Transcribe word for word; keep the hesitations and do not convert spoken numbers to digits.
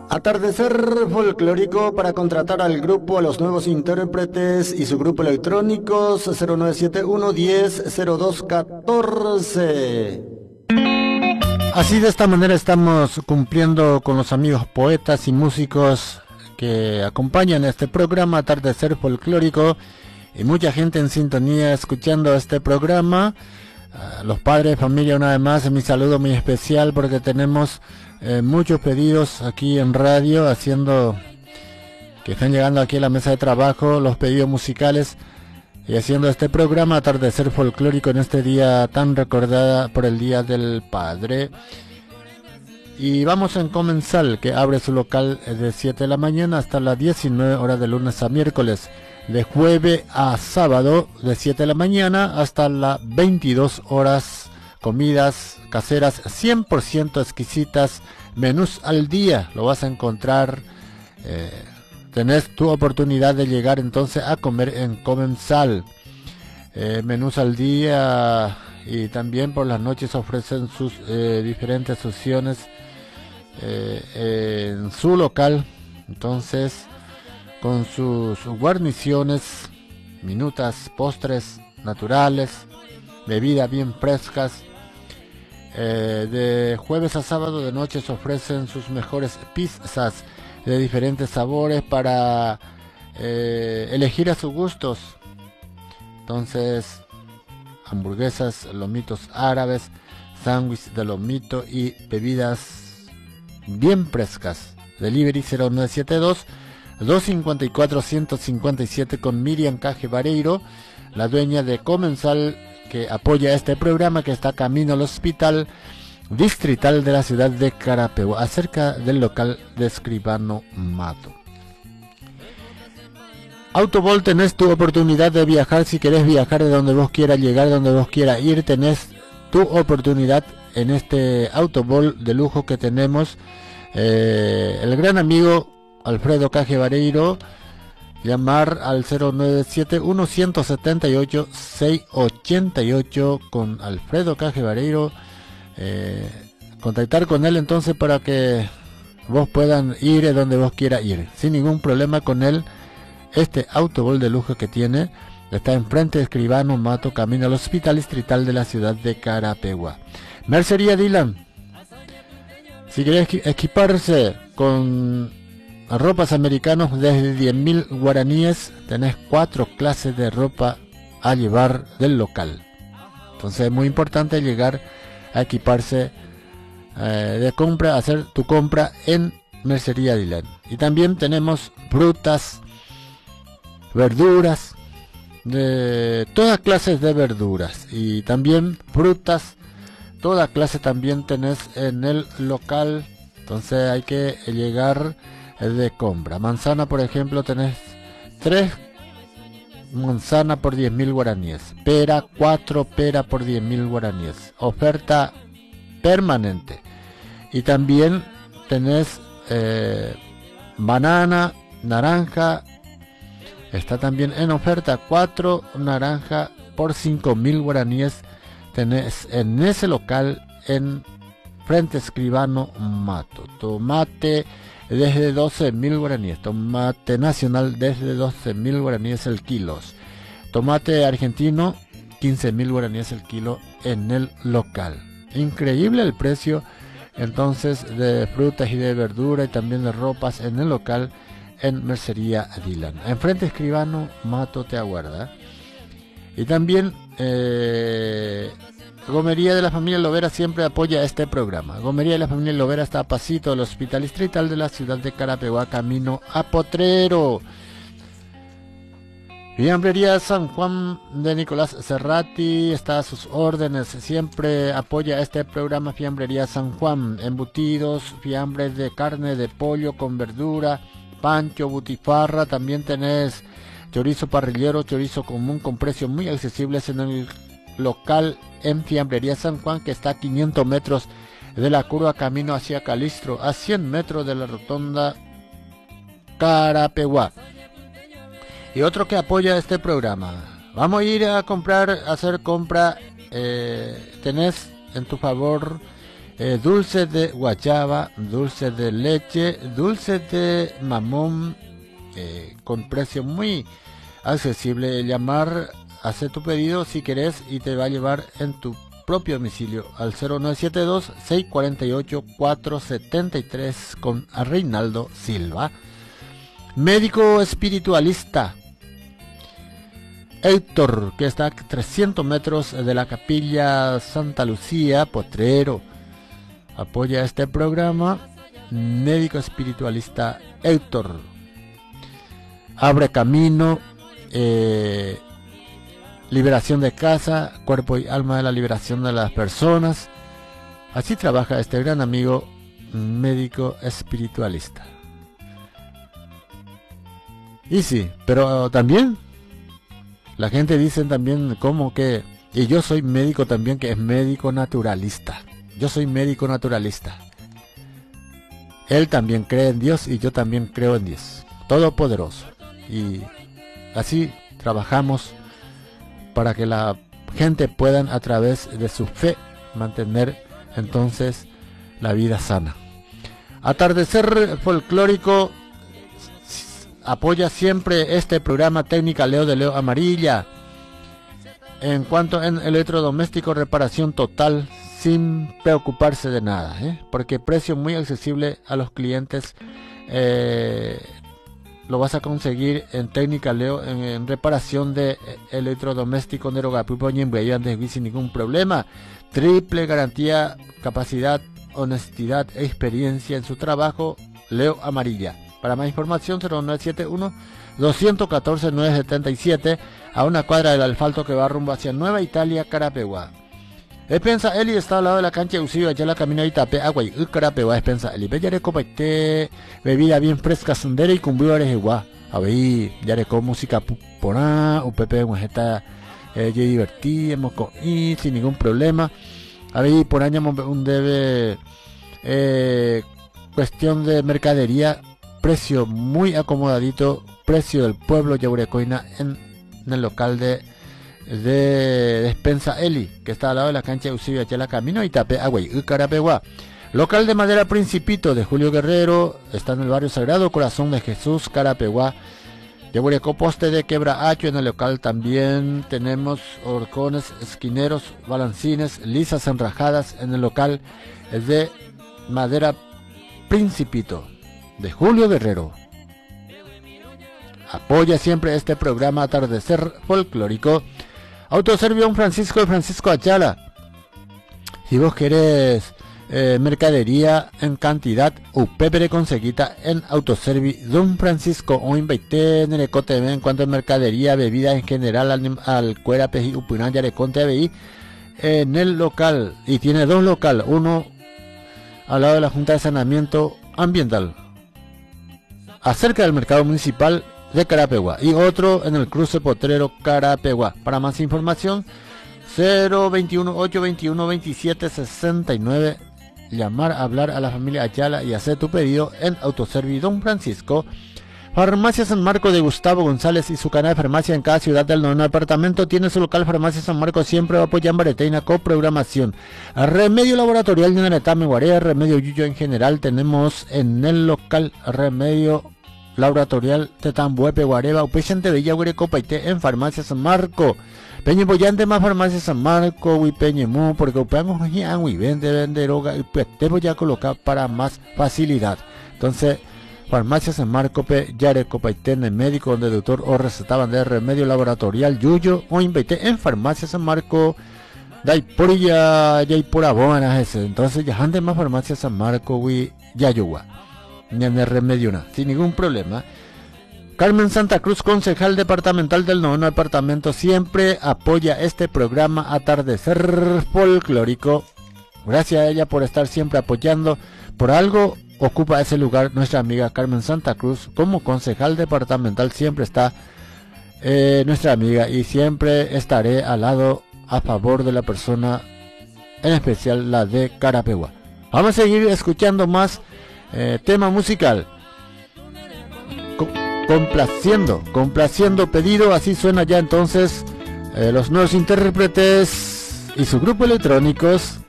Atardecer folclórico para contratar al grupo, a los nuevos intérpretes y su grupo electrónicos cero nueve siete uno diez cero dos catorce. Así de esta manera estamos cumpliendo con los amigos poetas y músicos que acompañan este programa Atardecer Folclórico y mucha gente en sintonía escuchando este programa. Uh, los padres de familia, una vez más, mi saludo muy especial porque tenemos eh, muchos pedidos aquí en radio, haciendo que están llegando aquí a la mesa de trabajo los pedidos musicales y haciendo este programa Atardecer Folclórico en este día tan recordada por el Día del Padre. Y vamos en Comensal, que abre su local de siete de la mañana hasta las diecinueve horas de lunes a miércoles, de jueves a sábado de siete de la mañana hasta las veintidós horas, comidas caseras cien por ciento exquisitas, menús al día, lo vas a encontrar. Eh, tenés tu oportunidad de llegar entonces a comer en Comensal. Eh, menús al día, y también por las noches ofrecen sus eh, diferentes opciones eh, en su local, entonces con sus guarniciones, minutas, postres naturales, bebidas bien frescas. Eh, de jueves a sábado de noche se ofrecen sus mejores pizzas de diferentes sabores para eh, elegir a sus gustos. Entonces, hamburguesas, lomitos árabes, sándwich de lomito y bebidas bien frescas. Delivery cero nueve siete dos, dos cinco cuatro, uno cinco siete con Miriam Caje Vareiro, la dueña de Comensal, que apoya este programa, que está camino al hospital distrital de la ciudad de Carapeguá, acerca del local de Escribano Mato. Autobol, tenés tu oportunidad de viajar. Si querés viajar de donde vos quieras, llegar donde vos quieras ir, tenés tu oportunidad en este Autobol de lujo que tenemos. Eh, el gran amigo Alfredo Caje Vareiro, llamar al cero nueve siete uno, uno siete ocho, seis ocho ocho con Alfredo Caje Vareiro. Eh, contactar con él entonces para que vos puedan ir donde vos quieras ir, sin ningún problema con él. Este Autobol de lujo que tiene está enfrente de Escribano Mato, camino al hospital distrital de la ciudad de Carapeguá. Mercería Dylan, si querés equiparse con ropas americanos desde diez mil guaraníes, tenés cuatro clases de ropa a llevar del local. Entonces es muy importante llegar a equiparse eh, de compra, hacer tu compra en Mercería Dylan. Y también tenemos frutas, verduras, de todas clases de verduras y también frutas, toda clase también tenés en el local. Entonces hay que llegar de compra. Manzana, por ejemplo, tenés tres manzana por diez mil guaraníes, pera, cuatro pera por diez mil guaraníes, oferta permanente. Y también tenés eh, banana, naranja, está también en oferta, cuatro naranja por cinco mil guaraníes, tenés en ese local en frente Escribano Mato. Tomate desde doce mil guaraníes, tomate nacional desde doce mil guaraníes el kilo, tomate argentino quince mil guaraníes el kilo en el local. Increíble el precio entonces de frutas y de verdura y también de ropas en el local en Mercería Dylan. Enfrente Escribano Mato te aguarda. Y también eh, Gomería de la Familia Lovera siempre apoya este programa. Gomería de la Familia Lovera está a pasito del hospital distrital de la ciudad de Carapeguá, camino a Potrero. Fiambrería San Juan de Nicolás Cerrati está a sus órdenes, siempre apoya este programa. Fiambrería San Juan, embutidos, fiambres de carne de pollo con verdura, pancho, butifarra, también tenés chorizo parrillero, chorizo común con precios muy accesibles en el local en Fiambrería San Juan, que está a quinientos metros de la curva camino hacia Calistro, a cien metros de la rotonda Carapeguá. Y otro que apoya este programa, vamos a ir a comprar, a hacer compra, eh, tenés en tu favor eh, dulce de guayaba, dulce de leche, dulce de mamón, eh, con precio muy accesible. Llamar, hacer tu pedido si querés y te va a llevar en tu propio domicilio al cero nueve siete dos, seis cuatro ocho, cuatro siete tres con Reinaldo Silva. Médico espiritualista Héctor, que está a trescientos metros de la Capilla Santa Lucía, Potrero, apoya este programa. Médico espiritualista Héctor abre camino, eh, liberación de casa, cuerpo y alma de la liberación de las personas. Así trabaja este gran amigo médico espiritualista. Y sí, pero también la gente dice también como que, y yo soy médico también, que es médico naturalista. Yo soy médico naturalista. Él también cree en Dios y yo también creo en Dios Todopoderoso. Y así trabajamos para que la gente pueda a través de su fe mantener entonces la vida sana. Atardecer Folclórico apoya siempre este programa Técnica Leo de Leo Amarilla. En cuanto en electrodoméstico, reparación total sin preocuparse de nada, ¿eh? Porque precio muy accesible a los clientes. Eh, lo vas a conseguir en Técnica Leo en, en reparación de electrodoméstico Nerogapupo y sin ningún problema. Triple garantía, capacidad, honestidad e experiencia en su trabajo. Leo Amarilla. Para más información, cero nueve siete uno, dos uno cuatro, nueve siete siete, a una cuadra del asfalto que va rumbo hacia Nueva Italia, Carapeguá. Espensa Eli está al lado de la cancha de Usillo, allá la camino de Itape, agua y Carapeguá. Espensa Eli, ve ya de copa y bebida bien fresca, sendera y cumbiores igual. A ver, ya de con música puporá, un pepe, un jeta, eh, ya divertimos con y sin ningún problema. A ver, por año un debe, eh, cuestión de mercadería. Precio muy acomodadito, precio del pueblo Yaurecoina en, en el local de, de Despensa Eli, que está al lado de la cancha de Usillo, Achela Camino, Itape, Agüey, Carapeguá. Local de madera Principito de Julio Guerrero, está en el barrio Sagrado Corazón de Jesús, Carapeguá. Yaureco, poste de quebrahacho en el local también. Tenemos horcones, esquineros, balancines, lisas enrajadas en el local de madera Principito de Julio Guerrero. Apoya siempre este programa Atardecer Folclórico. Autoservio Don Francisco de Francisco Ayala. Si vos querés eh, mercadería en cantidad, upepere conseguita en Autoservi Don Francisco o invité en el ecote en cuanto a mercadería, bebida en general al, al cuera peji upinan yareconte abi en el local. Y tiene dos local, uno al lado de la Junta de Saneamiento Ambiental, acerca del mercado municipal de Carapeguá, y otro en el cruce Potrero Carapeguá. Para más información, cero veintiuno, ocho veintiuno, veintisiete sesenta y nueve. Llamar, hablar a la familia Ayala y hacer tu pedido en Autoservi Don Francisco. Farmacia San Marco de Gustavo González y su cadena de farmacia en cada ciudad del noveno departamento. Tiene su local Farmacia San Marco, siempre va a apoyar Bareteina con programación. Remedio laboratorial de Neretame Guarea, Remedio Yuyo en general. Tenemos en el local Remedio laboratorial Tetambuepe Guareva, Upechante Villa Guareco Paité en Farmacia San Marco. Peñe Boyante más Farmacia San Marco, Huipeñemú, porque Upeamos y vende, vende droga, y pues debo ya colocar para más facilidad. Entonces, Farmacia San Marco, Pe, Yare, Copaitén, el médico donde el doctor o recetaban de remedio laboratorial Yuyo o invité en Farmacia San Marco, Dai por ya, ya y por abonas ese. Entonces ya ande más Farmacia San Marco, Wi, Yayugua, ni en el remedio nada, sin ningún problema. Carmen Santa Cruz, concejal departamental del noveno departamento, siempre apoya este programa Atardecer Folclórico. Gracias a ella por estar siempre apoyando. Por algo ocupa ese lugar nuestra amiga Carmen Santa Cruz, como concejal departamental siempre está eh, nuestra amiga, y siempre estaré al lado a favor de la persona, en especial la de Carapeguá. Vamos a seguir escuchando más eh, tema musical, Co complaciendo, complaciendo pedido. Así suena ya entonces eh, los nuevos intérpretes y su grupo electrónicos